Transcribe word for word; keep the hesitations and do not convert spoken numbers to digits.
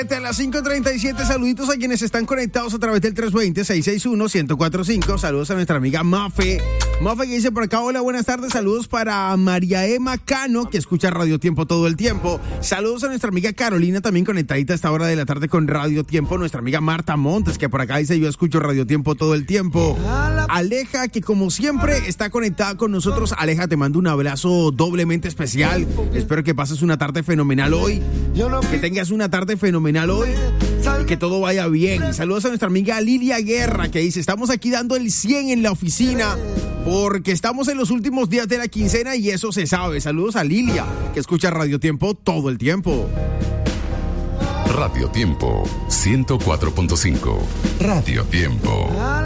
A las cinco treinta y siete, saluditos a quienes están conectados a través del tres dos cero, seis seis uno, uno cero cuatro cinco. Saludos a nuestra amiga Mafe. Mafe que dice por acá, hola, buenas tardes. Saludos para María Emma Cano, que escucha Radio Tiempo todo el tiempo. Saludos a nuestra amiga Carolina, también conectadita a esta hora de la tarde con Radio Tiempo. Nuestra amiga Marta Montes, que por acá dice, yo escucho Radio Tiempo todo el tiempo. Aleja, que como siempre está conectada con nosotros. Aleja, te mando un abrazo doblemente especial. Espero que pases una tarde fenomenal hoy. Que tengas una tarde fenomenal hoy, que todo vaya bien. Saludos a nuestra amiga Lilia Guerra, que dice, estamos aquí dando el cien en la oficina porque estamos en los últimos días de la quincena y eso se sabe. Saludos a Lilia, que escucha Radio Tiempo todo el tiempo. Radio Tiempo ciento cuatro punto cinco. Radio Tiempo.